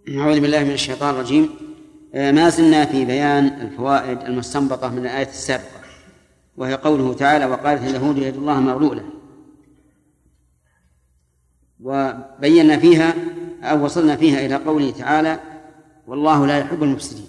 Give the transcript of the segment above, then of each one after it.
أعوذ بالله من الشيطان الرجيم. ما زلنا في بيان الفوائد المستنبطة من الآية السابقة، وهي قوله تعالى: وقالت اليهود يد الله مغلولة. وبينا فيها أو وصلنا فيها إلى قوله تعالى: والله لا يحب المفسدين.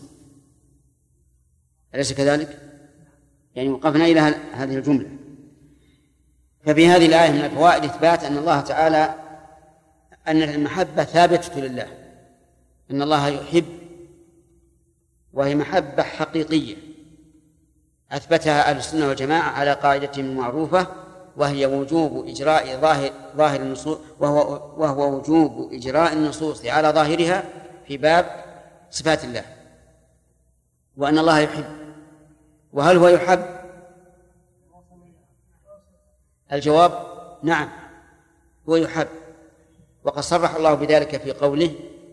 أليس كذلك؟ يعني وقفنا إلى هذه الجملة. ففي هذه الآية من الفوائد إثبات أن الله تعالى أن المحبة ثابتة لله، أن الله يحب، وهي محبة حقيقية أثبتها أهل السنة والجماعة على قاعدة معروفة، وهي وجوب إجراء ظاهر النصوص، وهو وجوب إجراء النصوص على ظاهرها في باب صفات الله، وأن الله يحب. وهل هو يحب؟ الجواب نعم، هو يحب، وقد صرح الله بذلك في قوله: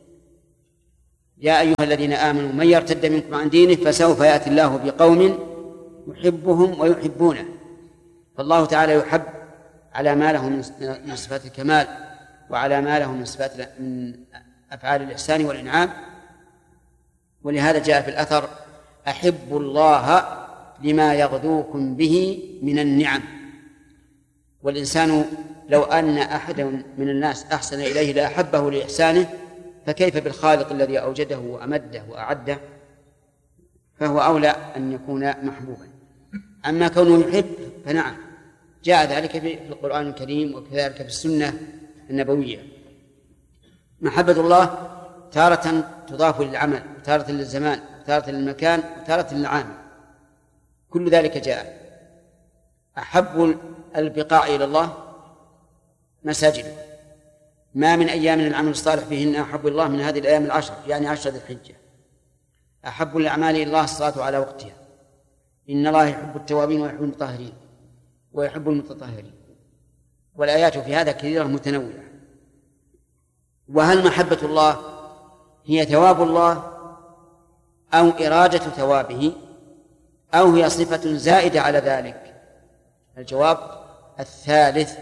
يا أيها الذين آمنوا من يرتد منكم عن دينه فسوف يأتي الله بقوم يحبهم ويحبونه. فالله تعالى يحب على ما له من صفات الكمال، وعلى ما له من أفعال الإحسان والإنعام. ولهذا جاء في الأثر: أحبوا الله لما يغدوكم به من النعم. والإنسان لو أن أحدا من الناس أحسن إليه لأحبه لإحسانه، فكيف بالخالق الذي أوجده وأمده وأعده؟ فهو أولى أن يكون محبوبا. أما كونه يحب فنعم، جاء ذلك في القرآن الكريم، وكذلك في السنة النبوية. محبة الله تارة تضاف للعمل، وتارة للزمان، وتارة للمكان، وتارة للعامل، كل ذلك جاء. أحب البقاع إلى الله مساجده، ما من أيام العمل الصالح فيهن أحب الله من هذه الأيام العشر، يعني 10 ذي الحجة. أحب الأعمال إلى الله الصلاة على وقتها، إن الله يحب التوابين ويحب المطهرين ويحب المتطهرين. والآيات في هذا كثيرة متنوعة. وهل محبة الله هي ثواب الله أو إرادة ثوابه، أو هي صفة زائدة على ذلك؟ الجواب الثالث،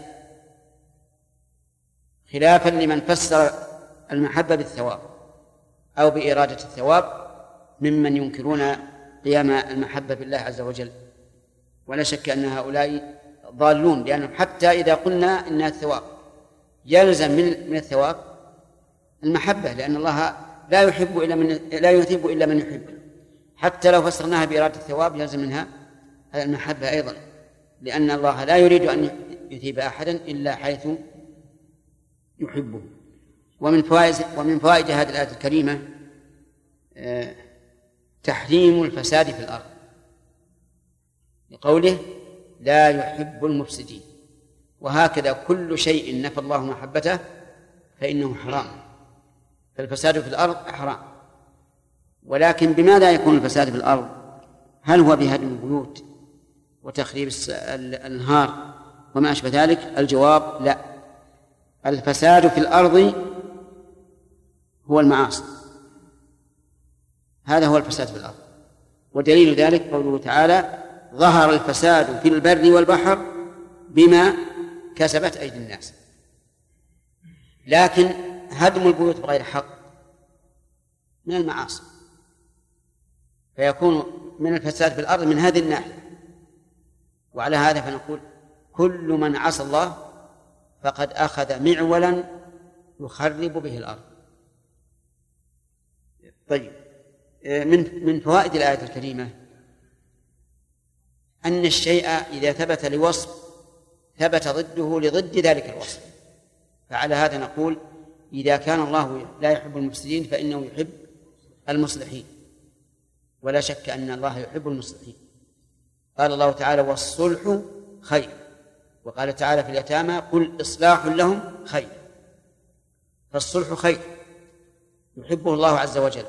خلافا لمن فسر المحبة بالثواب أو بإرادة الثواب ممن ينكرون قيام المحبة بالله عز وجل. ولا شك أن هؤلاء ضالون، لأنهم حتى إذا قلنا إنها الثواب يلزم من الثواب المحبة، لأن الله لا يثيب إلا من يحب. حتى لو فسرناها بإرادة الثواب يلزم منها المحبة أيضا، لأن الله لا يريد أن يثيب أحدا إلا حيث يحبه. ومن فوائد هذه الآية الكريمة تحريم الفساد في الأرض، لقوله: لا يحب المفسدين. وهكذا كل شيء نفى الله محبته فإنه حرام، فالفساد في الأرض حرام. ولكن بماذا يكون الفساد في الأرض؟ هل هو بهدم البيوت وتخريب الأنهار وما أشبه ذلك؟ الجواب لا، الفساد في الأرض هو المعاصي، هذا هو الفساد في الأرض. ودليل ذلك قوله تعالى: ظهر الفساد في البر والبحر بما كسبت أيدي الناس. لكن هدم البيوت بغير حق من المعاصي، فيكون من الفساد في الأرض من هذه الناحية. وعلى هذا فنقول: كل من عصى الله فقد أخذ معولا يخرب به الأرض. طيب، من فوائد الآية الكريمة أن الشيء إذا ثبت لوصف ثبت ضده لضد ذلك الوصف. فعلى هذا نقول: إذا كان الله لا يحب المفسدين فإنه يحب المصلحين، ولا شك أن الله يحب المصلحين. قال الله تعالى: والصلح خير. وقال تعالى في اليتامى: قل إصلاح لهم خير. فالصلح خير يحبه الله عز وجل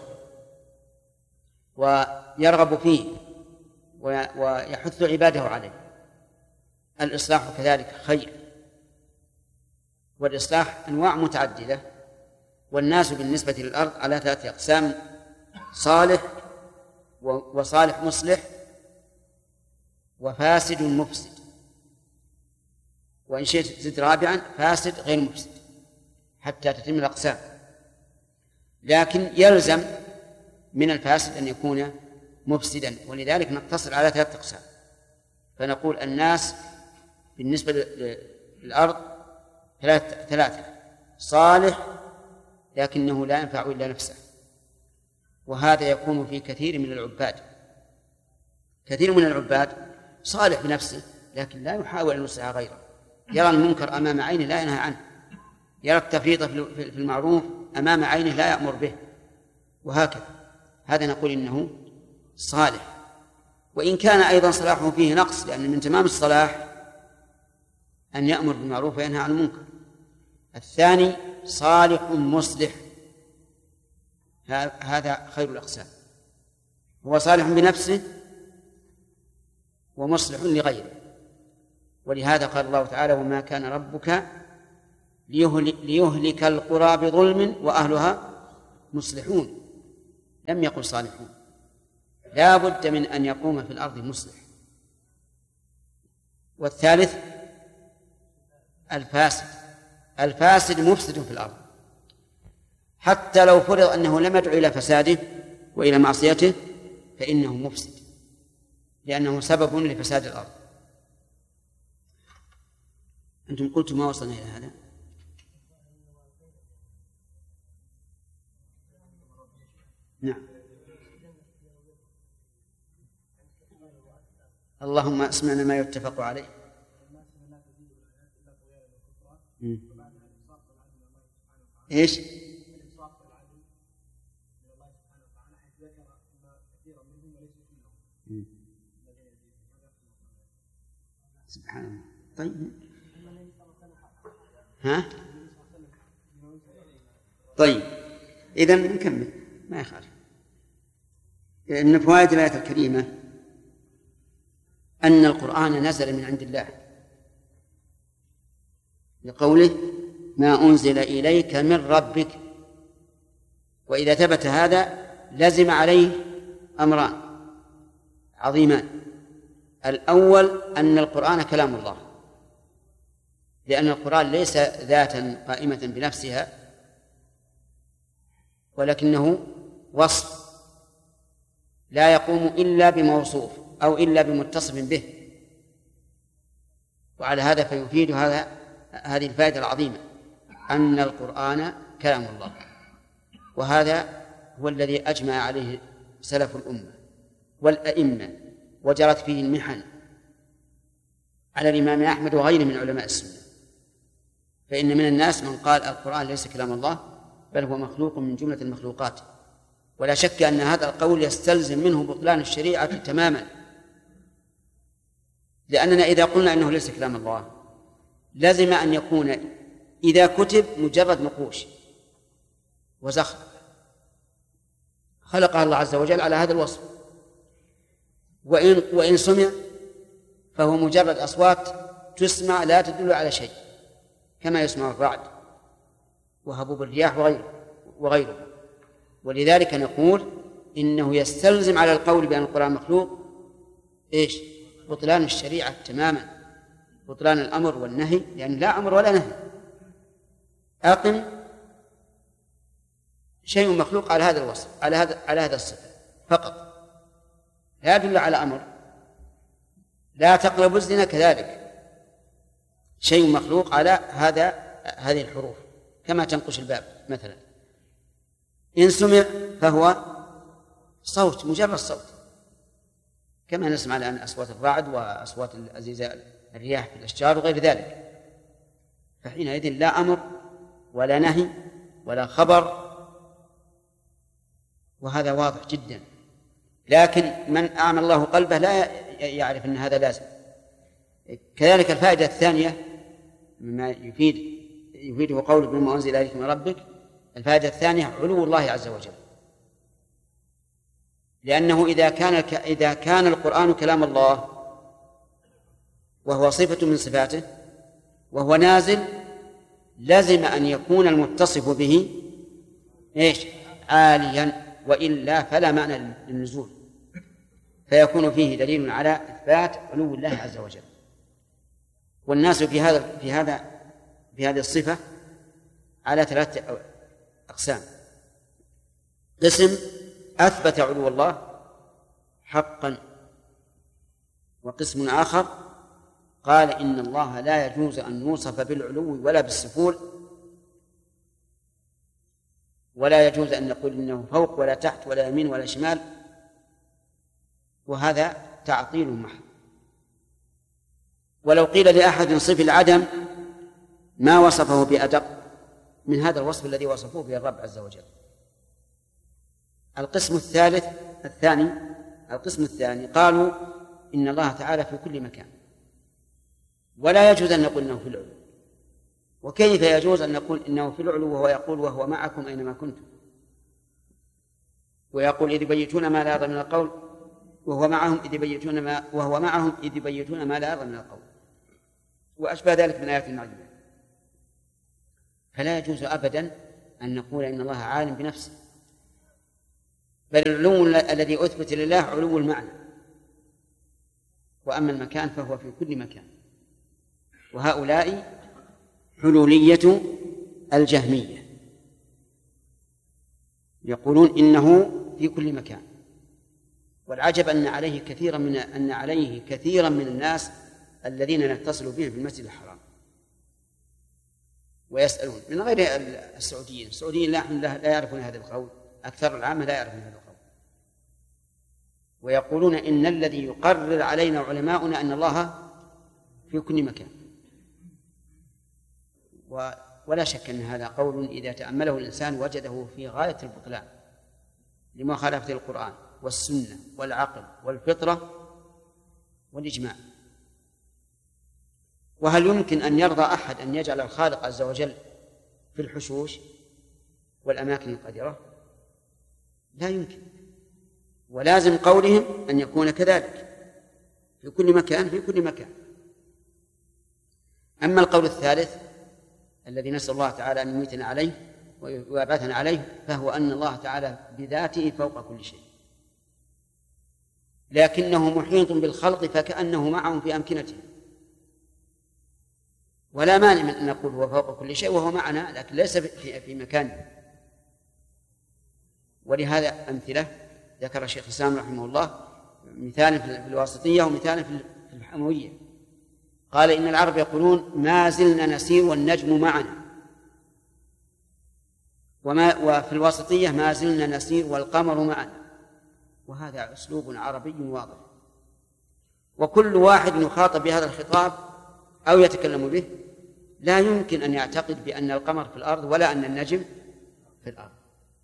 ويرغب فيه ويحث عباده عليه. الإصلاح كذلك خير، والإصلاح أنواع متعددة. والناس بالنسبة للأرض على 3 أقسام: صالح وصالح مصلح وفاسد مفسد. وإن شئت زد رابعا: فاسد غير مفسد، حتى تتم الأقسام. لكن يلزم من الفاسد أن يكون مفسدا، ولذلك نقتصر على 3 أقسام. فنقول الناس بالنسبة للأرض 3: صالح لكنه لا ينفع إلا نفسه، وهذا يكون في كثير من العباد. كثير من العباد صالح بنفسه لكن لا يحاول أن يصلح غيره، يرى المنكر أمام عينه لا ينهى عنه، يرى التفريط في المعروف أمام عينه لا يأمر به، وهكذا. هذا نقول إنه صالح، وإن كان أيضا صلاحه فيه نقص، لأن من تمام الصلاح أن يأمر بالمعروف وينهى عن المنكر. الثاني صالح مصلح، هذا خير الأقسام، هو صالح بنفسه ومصلح لغيره. ولهذا قال الله تعالى: وما كان ربك ليهلك القرى بظلم وأهلها مصلحون. لم يقل صالحون، لا بد من أن يقوم في الأرض مصلح. والثالث الفاسد مفسد في الأرض، حتى لو فرض أنه لم يدعو إلى فساده وإلى معصيته فإنه مفسد، لأنه سبب لفساد الأرض. أنتم قلتم ما وصلنا إلى هذا. نعم. اللهم اسمعنا ما يتفق عليه. ايش؟ سبحان الله. طيب طيب إذن نكمل ما يخالف. من فوائد الآية الكريمة أن القرآن نزل من عند الله، لقوله: ما أنزل إليك من ربك. وإذا ثبت هذا لزم عليه أمران عظيمان: الأول أن القرآن كلام الله، لأن القرآن ليس ذاتا قائمة بنفسها، ولكنه وصف لا يقوم إلا بموصوف أو إلا بمتصف به. وعلى هذا فيفيد هذه الفائدة العظيمة أن القرآن كلام الله. وهذا هو الذي أجمع عليه سلف الأمة والأئمة، وجرت فيه المحن على الإمام أحمد وغيره من علماء السنة. فإن من الناس من قال القرآن ليس كلام الله بل هو مخلوق من جملة المخلوقات، ولا شك أن هذا القول يستلزم منه بطلان الشريعة تماما، لأننا إذا قلنا إنه ليس كلام الله لازم أن يكون إذا كتب مجرد نقوش وزخرف خلقها الله عز وجل على هذا الوصف، وإن سمع فهو مجرد أصوات تسمع لا تدل على شيء، كما يسمع الرعد وهبوب الرياح وغيره. ولذلك نقول إنه يستلزم على القول بأن القرآن مخلوق إيش؟ بطلان الشريعة تماما، بطلان الأمر والنهي، لأن لا أمر ولا نهي. أقم شيء مخلوق على هذا الوصف، على هذا الصفة فقط، لا يدل على أمر. لا تقربوا الزنا كذلك شيء مخلوق على هذه الحروف، كما تنقش الباب مثلا. إن سمع فهو صوت، مجرد صوت، كما نسمع الآن أصوات الرعد وأصوات الأزيزاء الرياح في الأشجار وغير ذلك. فحينئذ لا أمر ولا نهي ولا خبر، وهذا واضح جدا. لكن من أعمى الله قلبه لا يعرف أن هذا لازم. كذلك الفائدة الثانية مما يفيده قوله بما أنزل إليك من ربك، الفائدة الثانية علو الله عز وجل، لأنه إذا كان القرآن كلام الله وهو صفة من صفاته وهو نازل، لازم أن يكون المتصف به إيش؟ عاليا، وإلا فلا معنى للنزول، فيكون فيه دليل على إثبات علو الله عز وجل. والناس في هذه الصفة على 3 أقسام: قسم أثبت علو الله حقا، وقسم آخر قال إن الله لا يجوز أن يوصف بالعلو ولا بالسفول، ولا يجوز أن نقول إنه فوق ولا تحت ولا يمين ولا شمال، وهذا تعطيل محض. ولو قيل لأحد صف العدم ما وصفه بأدق من هذا الوصف الذي وصفوه به الرب عز وجل. القسم الثاني قالوا إن الله تعالى في كل مكان، ولا يجوز أن نقول إنه في العلو. وكيف يجوز أن نقول إنه في العلو وهو يقول وهو معكم أينما كنتم، ويقول إذ يبيتون ما لا يرضى من القول وهو معهم إذ يبيتون ما لا يرضى من القول، وأشبه ذلك من آيات المعجزة. فلا يجوز أبدا أن نقول إن الله عالم بنفسه، بل العلو الذي أثبت لله علو المعنى، وأما المكان فهو في كل مكان. وهؤلاء حلولية الجهمية يقولون إنه في كل مكان، والعجب أن عليه كثيرا من الناس الذين نتصل بهم في المسجد الحرام ويسألون من غير السعوديين لا يعرفون هذا القول، أكثر العامة لا يعرفون هذا القول، ويقولون إن الذي يقرر علينا علماؤنا أن الله في كل مكان. ولا شك أن هذا قول إذا تأمله الإنسان وجده في غاية البطلان لمخالفة القرآن والسنة والعقل والفطرة والإجماع. وهل يمكن أن يرضى أحد أن يجعل الخالق عز وجل في الحشوش والأماكن القذرة؟ لا يمكن، ولازم قولهم أن يكون كذلك في كل مكان. أما القول الثالث الذي نسأل الله تعالى أن يميتنا عليه ويبعثنا عليه، فهو أن الله تعالى بذاته فوق كل شيء، لكنه محيط بالخلق فكأنه معهم في أمكنتهم، ولا مانع من أن نقول هو فوق كل شيء وهو معنا، لكن ليس في مكانه. ولهذا أمثلة ذكر الشيخ الإسلام رحمه الله، مثال في الواسطية ومثال في الحموية. قال إن العرب يقولون ما زلنا نسير والنجم معنا، وفي الواسطية ما زلنا نسير والقمر معنا، وهذا أسلوب عربي واضح. وكل واحد يخاطب بهذا الخطاب أو يتكلم به لا يمكن أن يعتقد بأن القمر في الأرض ولا أن النجم في الأرض.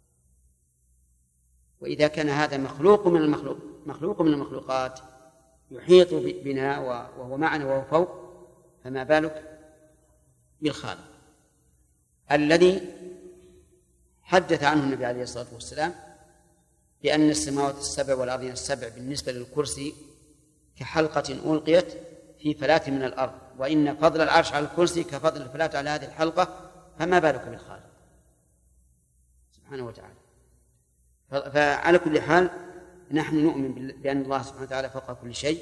وإذا كان هذا مخلوق من المخلوقات يحيط بنا وهو معنا وهو فوق، فما بالك بالخالق الذي حدث عنه النبي عليه الصلاة والسلام بأن السماوات السبع والأرضين السبع بالنسبة للكرسي كحلقة ألقيت في فلاة من الأرض، وإن فضل العرش على الكرسي كفضل الفلاة على هذه الحلقة، فما بالك بالخالق سبحانه وتعالى. فعلى كل حال نحن نؤمن بأن الله سبحانه وتعالى فوق كل شيء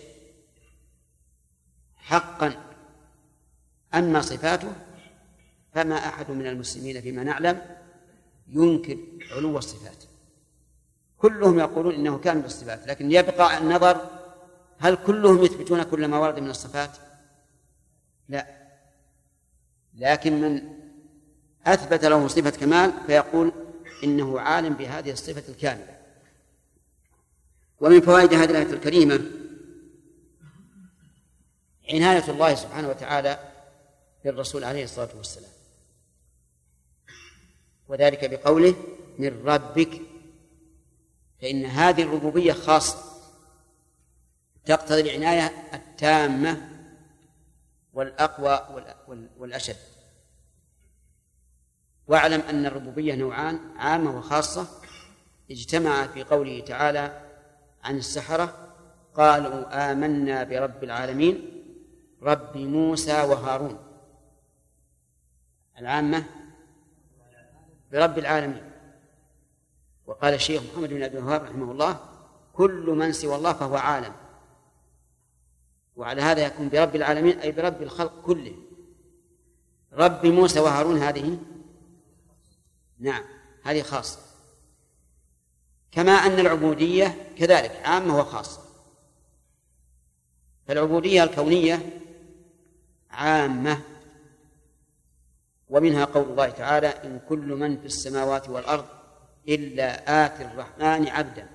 حقا. أما صفاته فما أحد من المسلمين فيما نعلم ينكر علو الصفات، كلهم يقولون إنه كان بالصفات، لكن يبقى النظر هل كلهم يثبتون كل ما ورد من الصفات؟ لا، لكن من أثبت له صفة كمال فيقول إنه عالم بهذه الصفة الكاملة. ومن فوائد هذه الآية الكريمة عناية الله سبحانه وتعالى بالرسول عليه الصلاة والسلام، وذلك بقوله من ربك، فإن هذه الربوبية خاصة تقتضي العناية التامة والأقوى والأشد. واعلم أن الربوبية نوعان، عامة وخاصة، اجتمع في قوله تعالى عن السحرة قالوا آمنا برب العالمين رب موسى وهارون. العامة برب العالمين. وقال الشيخ محمد بن عبد الوهاب رحمه الله كل من سوى الله فهو عالم، وعلى هذا يكون برب العالمين أي برب الخلق كله. رب موسى وهارون هذه نعم هذه خاصة. كما أن العبودية كذلك عامة وخاصة. فالعبودية الكونية عامة، ومنها قول الله تعالى: إن كل من في السماوات والأرض إلا آتي الرحمن عبدا.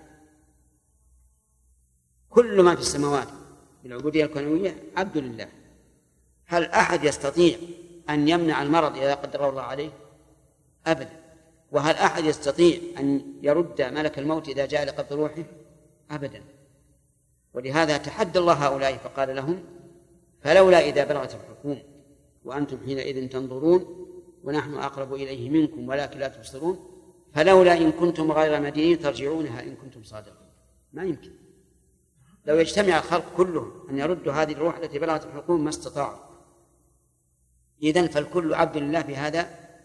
كل من في السماوات بالعبودية الكونية عبد لله. هل أحد يستطيع أن يمنع المرض إذا قدر الله عليه؟ أبدا. وهل أحد يستطيع أن يرد ملك الموت إذا جاء لقبض روحه؟ أبدا. ولهذا تحدى الله هؤلاء فقال لهم: فلولا إذا بلغت الحلقوم وأنتم حينئذ تنظرون ونحن أقرب إليه منكم ولكن لا تبصرون فلولا إن كنتم غير مدينين ترجعونها إن كنتم صادقين. ما يمكن. لو يجتمع الخلق كله أن يردوا هذه الروح التي بلغت الحلقوم ما استطاعوا. إذن فالكل عبد لله بهذا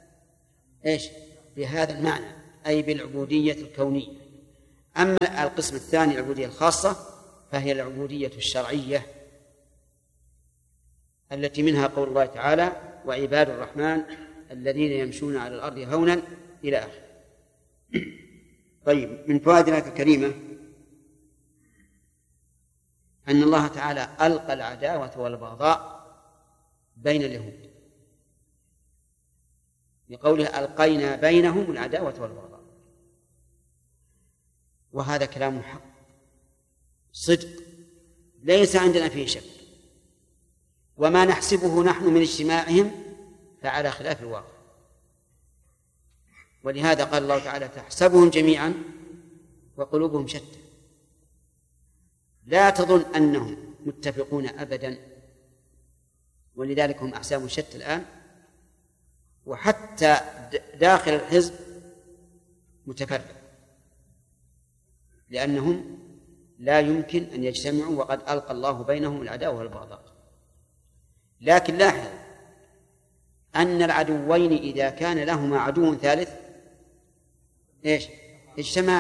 بهذا المعنى، أي بالعبودية الكونية. أما القسم الثاني العبودية الخاصة فهي العبودية الشرعية التي منها قول الله تعالى: وعباد الرحمن الذين يمشون على الأرض هونا إلى آخره. طيب، من فوائد الآية الكريمة أن الله تعالى ألقى العداوة والبغضاء بين اليهود، بقوله: ألقينا بينهم العداوة والبغضاء. وهذا كلام حق صدق ليس عندنا فيه شك، وما نحسبه نحن من اجتماعهم فعلى خلاف الواقع. ولهذا قال الله تعالى: تحسبهم جميعا وقلوبهم شتى. لا تظن أنهم متفقون أبدا، ولذلك هم أحزاب شتى الآن، وحتى داخل الحزب متفرق، لأنهم لا يمكن أن يجتمعوا وقد ألقى الله بينهم العداوة والبغضاء. لكن لاحظ أن العدوين إذا كان لهما عدو ثالث اجتمع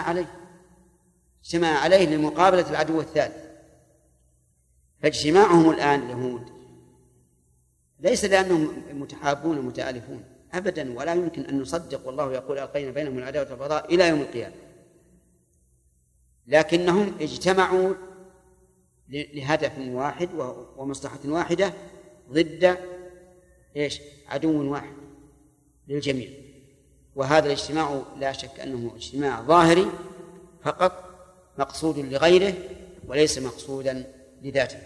عليه لمقابلة العدو الثالث. فاجتماعهم الآن اليهود ليس لأنهم متحابون متآلفون أبدا، ولا يمكن أن نصدق والله يقول: ألقينا بينهم العداوة والبغضاء إلى يوم القيامة. لكنهم اجتمعوا لهدف واحد ومصلحة واحدة ضد عدو واحد للجميع. وهذا الاجتماع لا شك أنه اجتماع ظاهري فقط، مقصود لغيره وليس مقصودا لذاته.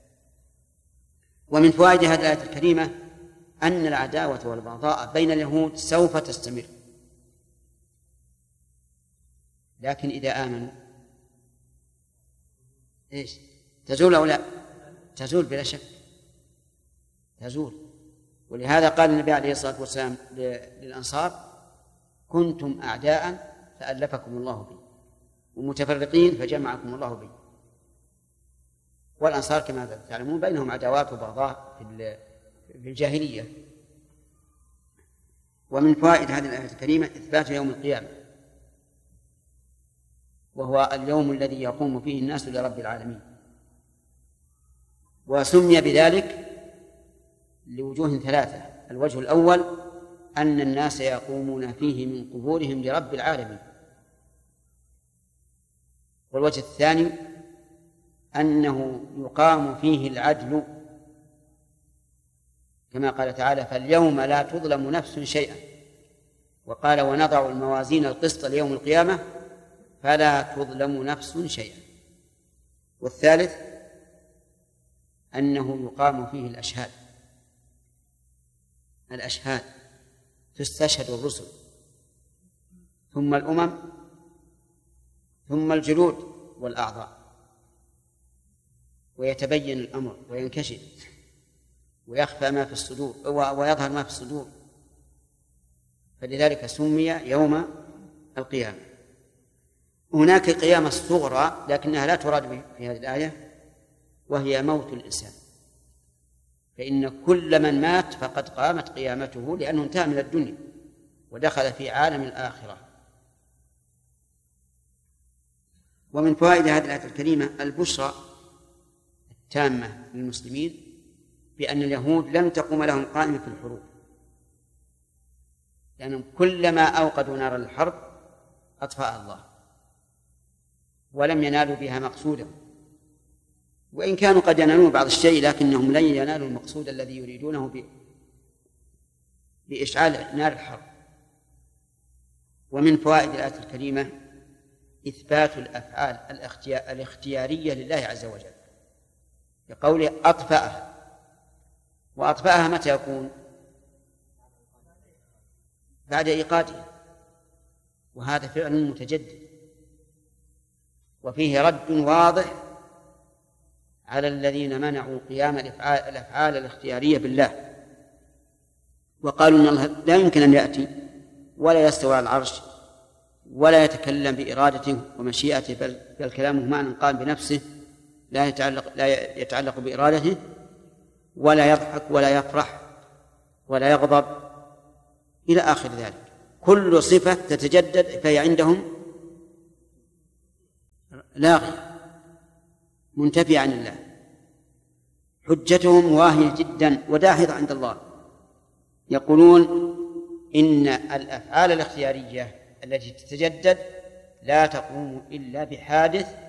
ومن فوائد هذه الآية الكريمة أن العداوة والبغضاء بين اليهود سوف تستمر، لكن إذا آمنوا تزول أو لا؟ تزول بلا شك، تزول. ولهذا قال النبي عليه الصلاة والسلام للأنصار: كنتم أعداء فألفكم الله بي، ومتفرقين فجمعكم الله بي. والأنصار كما تعلمون بينهم عداوات وبغضاء في الجاهلية. ومن فوائد هذه الآية الكريمة إثبات يوم القيامة، وهو اليوم الذي يقوم فيه الناس لرب العالمين. وسمي بذلك لوجوه ثلاثة: الوجه الأول أن الناس يقومون فيه من قبورهم لرب العالمين، والوجه الثاني أنه يقام فيه العدل، كما قال تعالى: فاليوم لا تظلم نفس شيئا، وقال: ونضع الموازين القسط ليوم القيامة فلا تظلم نفس شيئا. والثالث أنه يقام فيه الأشهاد تستشهد الرسل ثم الأمم ثم الجلود والأعضاء، ويتبين الأمر وينكشف ويخفى ما في الصدور ويظهر ما في الصدور، فلذلك سمي يوم القيامة. هناك قيامة صغرى لكنها لا تراد في هذه الآية، وهي موت الإنسان، فإن كل من مات فقد قامت قيامته، لأنه انتهى من الدنيا ودخل في عالم الآخرة. ومن فوائد هذه الآية الكريمة البشرى التامة للمسلمين بأن اليهود لن تقوم لهم قائمة في الحروب، لأنهم كلما أوقدوا نار الحرب أطفأها الله، ولم ينالوا بها مقصودهم، وإن كانوا قد ينالون بعض الشيء لكنهم لن ينالوا المقصود الذي يريدونه بإشعال نار الحرب. ومن فوائد الآية الكريمة إثبات الأفعال الاختيارية لله عز وجل بقوله أطفأها. وأطفأها متى يكون؟ بعد إيقادها، وهذا فعل متجدد، وفيه رد واضح على الذين منعوا قيام الأفعال الاختيارية بالله، وقالوا إن الله لا يمكن أن يأتي ولا يستوى على العرش ولا يتكلم بإرادته ومشيئته، بل كلامه معنى قام بنفسه لا يتعلق بإرادته، ولا يضحك ولا يفرح ولا يغضب إلى آخر ذلك. كل صفة تتجدد فهي عندهم لاغية منتفية عن الله. حجتهم واهية جدا وداحضة عند الله، يقولون إن الأفعال الاختيارية التي تتجدد لا تقوم إلا بحادث